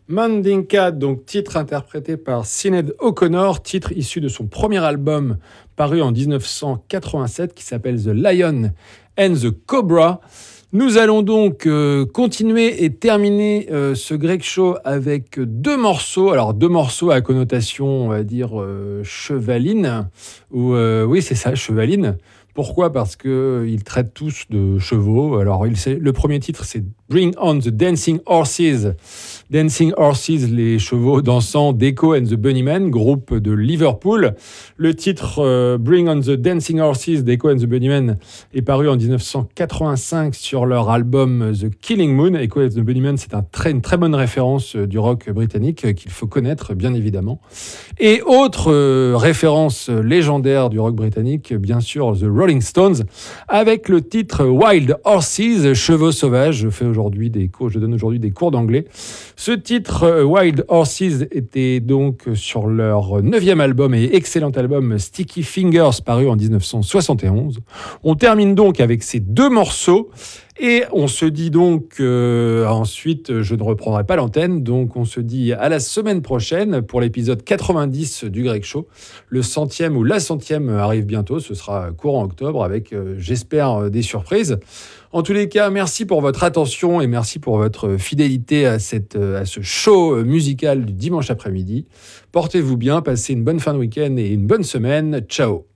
Mandinka, donc titre interprété par Sinéad O'Connor, titre issu de son premier album paru en 1987 qui s'appelle The Lion and the Cobra. Nous allons donc continuer et terminer ce Greg Show avec deux morceaux. Alors deux morceaux à connotation, on va dire, chevaline. Ou oui, c'est ça, chevaline. Pourquoi ? Parce qu'ils traitent tous de chevaux. Alors, le premier titre, c'est Bring on the Dancing Horses. Dancing Horses, les chevaux dansants d'Echo and the Bunnymen, groupe de Liverpool. Le titre Bring on the Dancing Horses d'Echo and the Bunnymen est paru en 1985 sur leur album The Killing Moon. Echo and the Bunnymen, c'est une très bonne référence du rock britannique qu'il faut connaître, bien évidemment. Et autre référence légendaire du rock britannique, bien sûr, The Rolling Stones, avec le titre Wild Horses, chevaux sauvages. Je donne aujourd'hui des cours d'anglais. Ce titre Wild Horses était donc sur leur 9e album et excellent album Sticky Fingers, paru en 1971. On termine donc avec ces deux morceaux. Et on se dit donc ensuite, je ne reprendrai pas l'antenne, donc on se dit à la semaine prochaine pour l'épisode 90 du Greg Show. Le 100e ou la 100e arrive bientôt, ce sera courant octobre avec, j'espère, des surprises. En tous les cas, merci pour votre attention et merci pour votre fidélité à ce show musical du dimanche après-midi. Portez-vous bien, passez une bonne fin de week-end et une bonne semaine. Ciao.